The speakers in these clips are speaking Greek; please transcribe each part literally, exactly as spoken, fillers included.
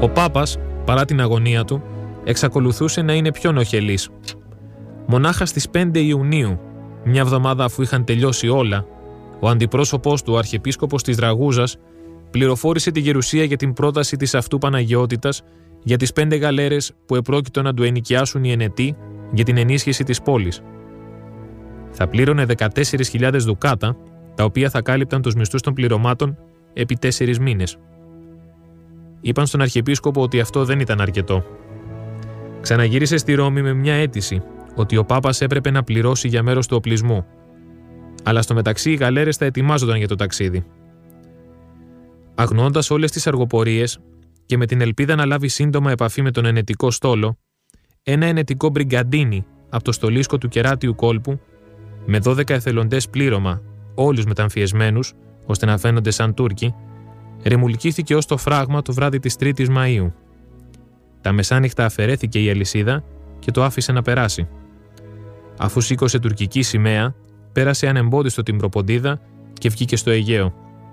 Ο Πάπας, παρά την αγωνία του, εξακολουθούσε να είναι πιο νοχελής. Μονάχα στις πέντε Ιουνίου, μια εβδομάδα αφού είχαν τελειώσει όλα, ο αντιπρόσωπος του, ο Αρχιεπίσκοπος της Δραγούζας, πληροφόρησε τη Γερουσία για την πρόταση της αυτού Παναγιώτητας για τις πέντε γαλέρες που επρόκειτο να του ενοικιάσουν οι Ενετοί για την ενίσχυση της πόλης. Θα πλήρωνε δεκατέσσερις χιλιάδες δουκάτα, τα οποία θα κάλυπταν τους μισθούς των πληρωμάτων επί τέσσερις μήνες. Είπαν στον Αρχιεπίσκοπο ότι αυτό δεν ήταν αρκετό. Ξαναγύρισε στη Ρώμη με μια αίτηση ότι ο Πάπας έπρεπε να πληρώσει για μέρος του οπλισμού. Αλλά στο μεταξύ οι γαλέρες θα ετοιμάζονταν για το ταξίδι. Αγνοώντας όλες τις αργοπορίες και με την ελπίδα να λάβει σύντομα επαφή με τον ενετικό στόλο, ένα ενετικό μπριγκαντίνι από το στολίσκο του κεράτιου κόλπου, με δώδεκα εθελοντές πλήρωμα, όλους μεταμφιεσμένους, ώστε να φαίνονται σαν Τούρκοι, ρημουλκήθηκε ως το φράγμα το βράδυ της τρίτης Μαΐου. Τα μεσάνυχτα αφαιρέθηκε η αλυσίδα και το άφησε να περάσει. Αφού σήκωσε τουρκική σημαία, πέρασε ανεμπόδιστο την προποντίδα και βγήκε στο Αιγαίο.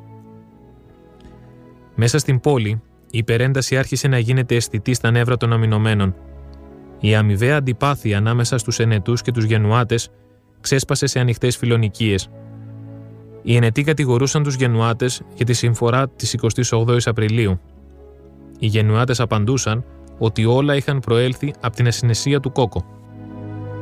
Μέσα στην πόλη, η υπερένταση άρχισε να γίνεται αισθητή στα νεύρα των αμυνωμένων. Η αμοιβαία αντιπάθεια ανάμεσα στους Ενετούς και τους Γενουάτες ξέσπασε σε ανοιχτές φιλονικίες. Οι Ενετοί κατηγορούσαν τους Γενουάτες για τη συμφορά της εικοστής όγδοης Απριλίου. Οι Γενουάτες απαντούσαν ότι όλα είχαν προέλθει από την ασυνεσία του Κόκο.